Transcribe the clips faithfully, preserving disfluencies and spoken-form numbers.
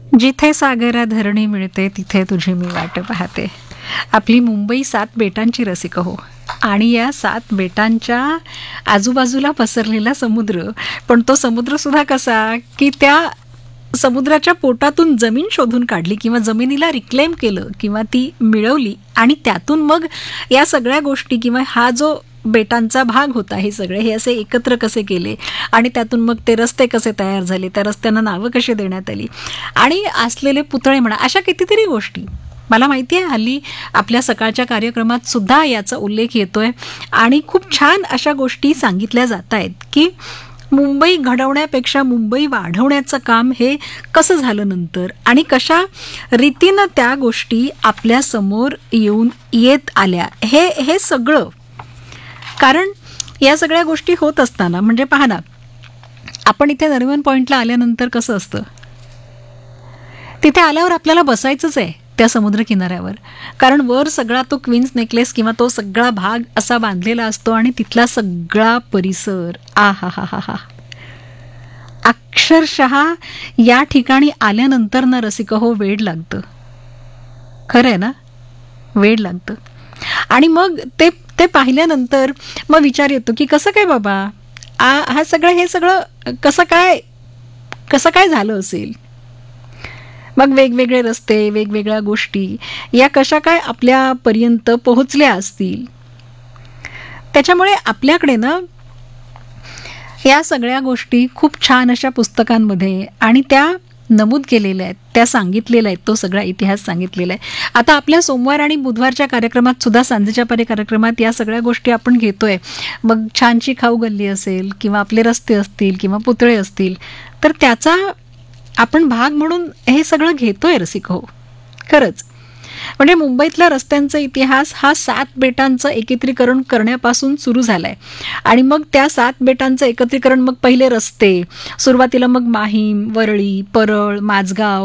जिथे सागरा धरणी मिळते तिथे तुझी मी वाट पाहते. आपली मुंबई सात बेटांची रसिक हो, आणि या सात बेटांच्या आजूबाजूला पसरलेला समुद्र. पण तो समुद्र सुद्धा कसा की त्या समुद्राच्या पोटातून जमीन शोधून काढली किंवा जमिनीला रिक्लेम केलं किंवा ती मिळवली, आणि त्यातून मग या सगळ्या गोष्टी किंवा हा जो बेटांचा भाग होता, हे सगळे हे असे एकत्र कसे केले, आणि त्यातून मग ते रस्ते कसे तयार झाले, त्या रस्त्यांना नावं कशी देण्यात आली, आणि असलेले पुतळे म्हणा, अशा कितीतरी गोष्टी. मला माहिती आहे हल्ली आपल्या सकाळच्या कार्यक्रमात सुद्धा याचा उल्लेख येतोय, आणि खूप छान अशा गोष्टी सांगितल्या जात आहेत की मुंबई घडवण्यापेक्षा मुंबई वाढवण्याचं काम हे कसं झालं नंतर, आणि कशा रीतीनं त्या गोष्टी आपल्या समोर येऊन येत आल्या, हे हे सगळं. कारण या सगळ्या गोष्टी होत असताना, म्हणजे पहा ना, आपण इथे नरिमन पॉईंटला आल्यानंतर कसं असतं, तिथे आल्यावर आपल्याला बसायचंच आहे त्या समुद्र किनाऱ्यावर, कारण वर सगळा तो क्वीन्स नेकलेस किंवा तो सगळा भाग असा बांधलेला असतो, आणि तिथला सगळा परिसर, आ हा हा हा हा अक्षरशः या ठिकाणी आल्यानंतर ना रसिक हो, वेड लागतं. खरं आहे ना, वेड लागतं. आणि मग ते ते पाहिल्यानंतर मग विचार येतो की कसं काय बाबा, आ हा सगळं हे सगळं कसं काय कसं काय झालं असेल. मग वेगवेगळे रस्ते, वेगवेगळ्या गोष्टी या कशा काय आपल्यापर्यंत पोहोचल्या असतील. त्याच्यामुळे आपल्याकडे ना या सगळ्या गोष्टी खूप छान अशा पुस्तकांमध्ये आणि त्या नमूद केलेल्या आहेत, त्या सांगितलेल्या आहेत, तो सगळा इतिहास सांगितलेला आहे. आता आपल्या सोमवार आणि बुधवारच्या कार्यक्रमात सुद्धा, सांजेच्या परी कार्यक्रमात या सगळ्या गोष्टी आपण घेतोय. मग छानशी खाऊ गल्ली असेल किंवा आपले रस्ते असतील किंवा पुतळे असतील, तर त्याचा आपण भाग म्हणून हे सगळं घेतोय रसिक हो. खरंच म्हणजे मुंबईतल्या रस्त्यांचा इतिहास हा सात बेटांचं एकत्रीकरण करण्यापासून सुरू झालाय. आणि मग त्या सात बेटांचं एकत्रीकरण, मग पहिले रस्ते सुरुवातीला, मग माहीम, वरळी, परळ, माझगाव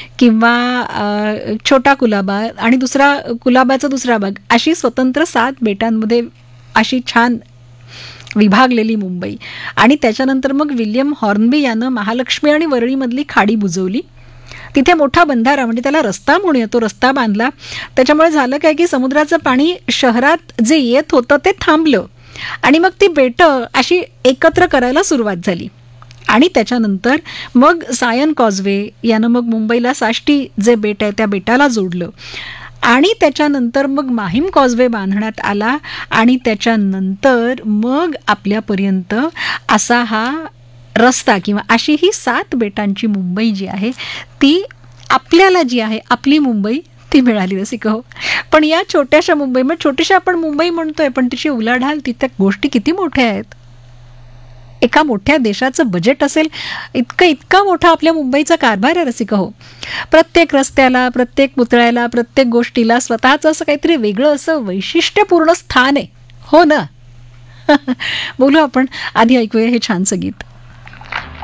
किंवा छोटा कुलाबा आणि दुसरा कुलाबाचा दुसरा भाग, अशी स्वतंत्र सात बेटांमध्ये अशी छान विभागलेली मुंबई. आणि त्याच्यानंतर मग विल्यम हॉर्नबी यानं महालक्ष्मी आणि वरळीमधली खाडी बुजवली. तिथे मोठा बंधारा, म्हणजे त्याला रस्ता म्हणूया, तो रस्ता बांधला. त्याच्यामुळे झालं काय की समुद्राचं पाणी शहरात जे येत होतं ते थांबलं, आणि मग ती बेटं अशी एकत्र करायला सुरुवात झाली. आणि त्याच्यानंतर मग सायन कॉजवे यानं मग मुंबईला साष्टी जे बेट आहे त्या बेटाला जोडलं. आणि त्याच्यानंतर मग माहीम कॉजवे बांधण्यात आला, आणि त्याच्यानंतर मग आपल्यापर्यंत असा हा रस्ता किंवा अशी ही सात बेटांची मुंबई जी आहे ती आपल्याला जी आहे आपली मुंबई ती मिळाली रसिक हो. पण या छोट्याशा मुंबई, मग छोटीशी आपण मुंबई म्हणतोय, पण तिची उलाढाल, तिथे गोष्टी किती मोठ्या आहेत. एका मोठ्या देशाचं बजेट असेल इतकं इतका मोठा आपल्या मुंबईचा कारभार आहे रसिक हो. प्रत्येक रस्त्याला, प्रत्येक पुतळ्याला, प्रत्येक गोष्टीला स्वतःचं असं काहीतरी वेगळं असं वैशिष्ट्यपूर्ण स्थान आहे. हो ना. बोलू आपण, आधी ऐकूया हे छानसं गीत.